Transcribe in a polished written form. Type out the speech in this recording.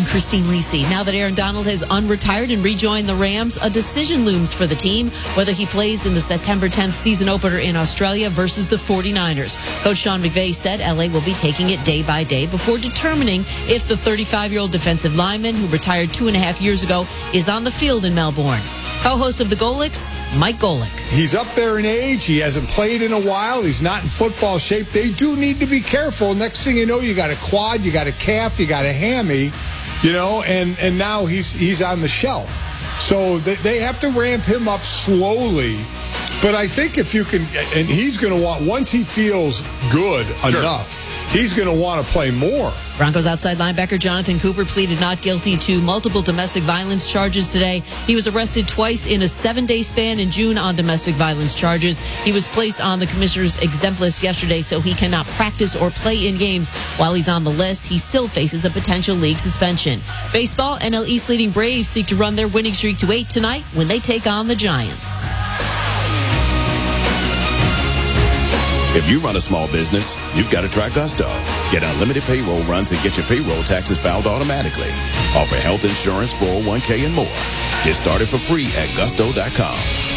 Christine Lisi. Now that Aaron Donald has unretired and rejoined the Rams, a decision looms for the team, whether he plays in the September 10th season opener in Australia versus the 49ers. Coach Sean McVay said LA will be taking it day by day before determining if the 35-year-old defensive lineman who retired 2.5 years ago is on the field in Melbourne. Co-host of the Golics, Mike Golick. He's up there in age. He hasn't played in a while. He's not in football shape. They do need to be careful. Next thing you know, you got a quad, you got a calf, you got a hammy, and now he's on the shelf. So they have to ramp him up slowly. But I think if you can, and he's going to want, once he feels good enough, he's going to want to play more. Broncos outside linebacker Jonathan Cooper pleaded not guilty to multiple domestic violence charges today. He was arrested twice in a 7-day span in June on domestic violence charges. He was placed on the commissioner's exempt list yesterday, so he cannot practice or play in games. While he's on the list, he still faces a potential league suspension. Baseball, NL East leading Braves seek to run their winning streak to 8 tonight when they take on the Giants. If you run a small business, you've got to try Gusto. Get unlimited payroll runs and get your payroll taxes filed automatically. Offer health insurance, 401k, and more. Get started for free at gusto.com.